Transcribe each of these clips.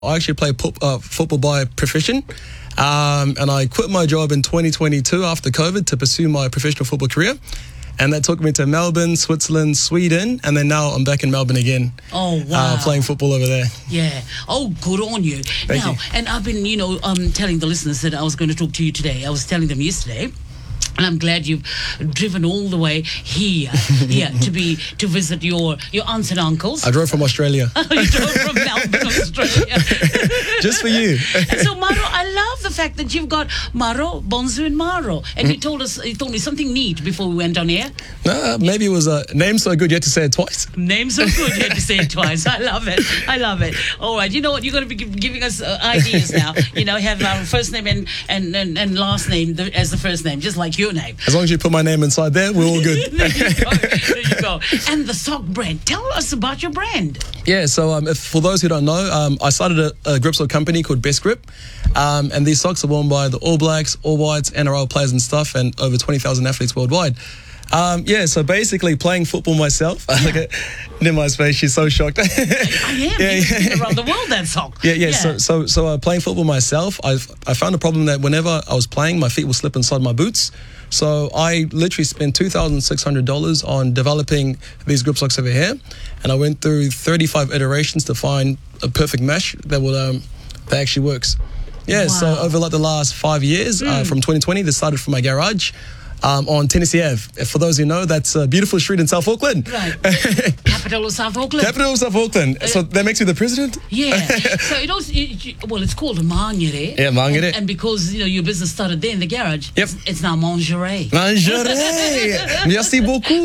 I actually play football by profession, and I quit my job in 2022 after COVID to pursue my professional football career. And that took me to Melbourne, Switzerland, Sweden, and then now I'm back in Melbourne again. Oh, wow. Playing football over there. Yeah. Oh, good on you. Thank you. And I've been, telling the listeners that I was going to talk to you today. I was telling them yesterday. And I'm glad you've driven all the way here to visit your aunts and uncles. I drove from Australia. You drove from Melbourne, Australia. Just for you. So, Maro, I love the fact that you've got Maro, Bonzu, and Maro. And you told me something neat before we went on air. No, maybe it was a name so good you had to say it twice. Name so good you had to say it twice. I love it. I love it. All right. You know what? You're going to be giving us ideas now. Have our first name and last name as the first name, just like your name. As long as you put my name inside there, we're all good. There you go. And the sock brand. Tell us about your brand. Yeah, so for those who don't know, I started a grip sock company called Best Grip. And these socks are worn by the All Blacks, All Whites, NRL players and stuff, and over 20,000 athletes worldwide. So basically playing football myself. Look at Nima's face, she's so shocked. I am. Yeah. Around the world, that sock. Yeah. So playing football myself, I found a problem that whenever I was playing, my feet would slip inside my boots. So I literally spent $2,600 on developing these grip socks over here. And I went through 35 iterations to find a perfect mesh that would that actually works. Yeah, wow. So over the last 5 years, from 2020, this started from my garage. On Tennessee Ave. For those who know, that's a beautiful street in South Auckland. Right. Capital of South Auckland. Capital of South Auckland. So that makes you the president? Yeah. So it's called a Mangere. Yeah, Mangere. And because your business started there in the garage, yep. It's now Mangerie. Mangerie. Merci beaucoup.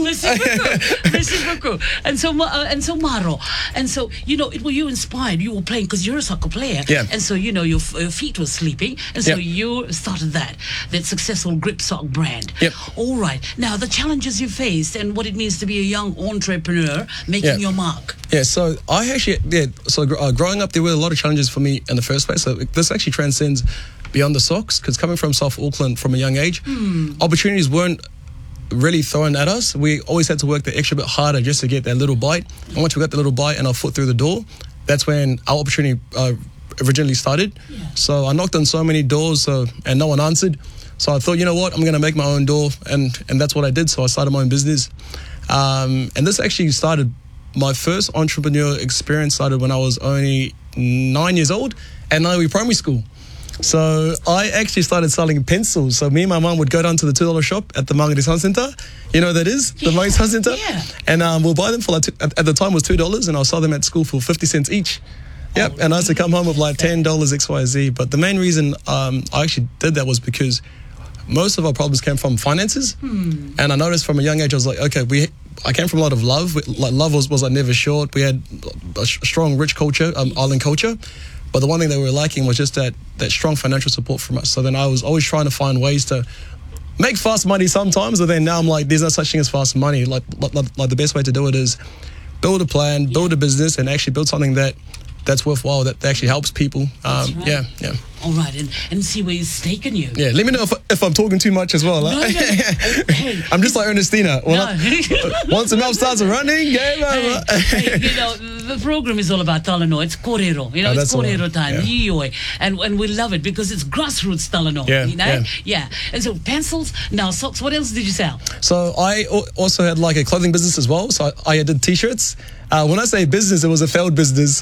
Merci beaucoup. And so Maro. And so were you inspired? You were playing because you're a soccer player. Yeah. And so your feet were sleeping, and so you started that successful grip sock brand. Yep. All right. Now, the challenges you faced and what it means to be a young entrepreneur making your mark. Yeah, so I actually, growing up, there were a lot of challenges for me in the first place. So this actually transcends beyond the socks, because coming from South Auckland from a young age, opportunities weren't really thrown at us. We always had to work the extra bit harder just to get that little bite. And once we got the little bite and our foot through the door, that's when our opportunity originally started. Yeah. So I knocked on so many doors and no one answered. So I thought, you know what, I'm going to make my own door, and that's what I did. So I started my own business. And this actually started, my first entrepreneur experience started when I was only 9 years old at Naiwi Primary School. So I actually started selling pencils. So me and my mum would go down to the $2 shop at the Mangere Sun Centre. You know what that is? The Mangere Sun Centre? Yeah. And we'll buy them for at the time it was $2, and I'll sell them at school for 50 cents each. Yep, and I used to come home with like $10 XYZ. But the main reason I actually did that was because most of our problems came from finances. And I noticed from a young age, I was like, okay, I came from a lot of love. Love was like never short. We had a strong, rich culture, island culture. But the one thing that we were lacking was just that strong financial support from us. So then I was always trying to find ways to make fast money sometimes. But then now I'm like, there's no such thing as fast money. Like the best way to do it is build a plan, build a business, and actually build something that's worthwhile, that actually helps people. Right. Yeah. All right, and see where he's taken you. Yeah, let me know if I'm talking too much as well. No. Hey, I'm just like Ernestina. Once the mouth starts running, game over. Hey, the program is all about Talanoa. It's Korero. It's Korero time. Yeah. And we love it because it's grassroots Talanoa. Yeah. And so pencils, now socks. What else did you sell? So I also had like a clothing business as well. So I did T-shirts. When I say business, it was a failed business.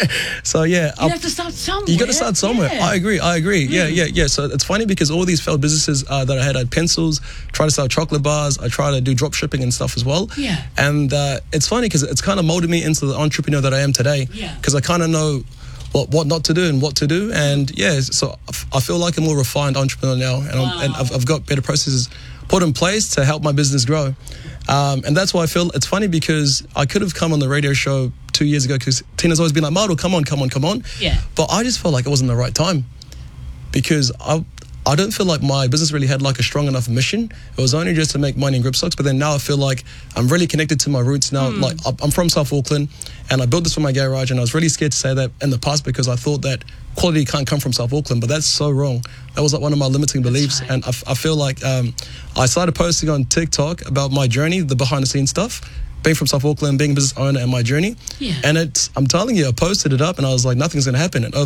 So yeah. You have to start somewhere. You got to start somewhere. Yeah. I agree. Yeah. So it's funny because all these failed businesses that I had pencils, try to sell chocolate bars, I try to do drop shipping and stuff as well. Yeah. And it's funny because it's kind of molded me into the entrepreneur that I am today. Yeah. Because I kind of know what not to do and what to do. And so I feel like a more refined entrepreneur now. And I've got better processes put in place to help my business grow. And that's why I feel it's funny because I could have come on the radio show 2 years ago because Tina's always been like, Maro, come on. Yeah. But I just felt like it wasn't the right time because I don't feel like my business really had like a strong enough mission. It was only just to make money in grip socks, but then now I feel like I'm really connected to my roots now. Like I'm from South Auckland and I built this from my garage, and I was really scared to say that in the past because I thought that quality can't come from South Auckland, but that's so wrong. That was like one of my limiting beliefs. Right. And I feel like I started posting on TikTok about my journey, the behind the scenes stuff. being from South Auckland, being a business owner and my journey. Yeah. And I'm telling you, I posted it up and I was like, nothing's going to happen. And